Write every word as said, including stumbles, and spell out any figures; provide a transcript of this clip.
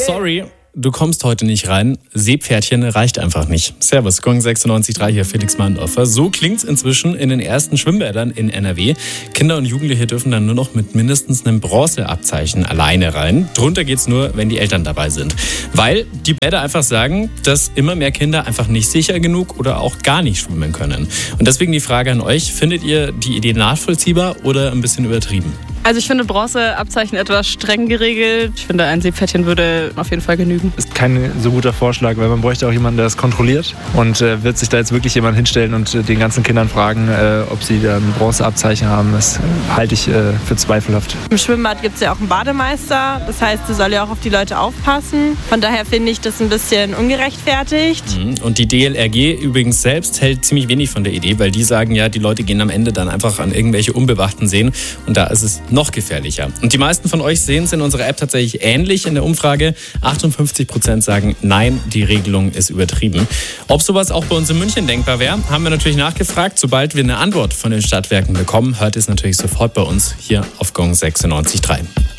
sorry, du kommst heute nicht rein. Seepferdchen reicht einfach nicht. Servus, Gong sechsundneunzig Komma drei hier, Felix Mandorfer. So klingt's inzwischen in den ersten Schwimmbädern in N R W. Kinder und Jugendliche dürfen dann nur noch mit mindestens einem Bronzeabzeichen alleine rein. Drunter geht's nur, wenn die Eltern dabei sind. Weil die Bäder einfach sagen, dass immer mehr Kinder einfach nicht sicher genug oder auch gar nicht schwimmen können. Und deswegen die Frage an euch, findet ihr die Idee nachvollziehbar oder ein bisschen übertrieben? Also ich finde Bronzeabzeichen etwas streng geregelt. Ich finde, ein Seepferdchen würde auf jeden Fall genügen. Ist kein so guter Vorschlag, weil man bräuchte auch jemanden, der das kontrolliert. Und äh, wird sich da jetzt wirklich jemand hinstellen und äh, den ganzen Kindern fragen, äh, ob sie da ein Bronzeabzeichen haben, das äh, halte ich äh, für zweifelhaft. Im Schwimmbad gibt es ja auch einen Bademeister. Das heißt, der soll ja auch auf die Leute aufpassen. Von daher finde ich das ein bisschen ungerechtfertigt. Und die D L R G übrigens selbst hält ziemlich wenig von der Idee, weil die sagen ja, die Leute gehen am Ende dann einfach an irgendwelche unbewachten Seen und da ist es noch gefährlicher. Und die meisten von euch sehen es in unserer App tatsächlich ähnlich in der Umfrage. achtundfünfzig Prozent sagen, nein, die Regelung ist übertrieben. Ob sowas auch bei uns in München denkbar wäre, haben wir natürlich nachgefragt. Sobald wir eine Antwort von den Stadtwerken bekommen, hört es natürlich sofort bei uns hier auf Gong sechsundneunzig Komma drei.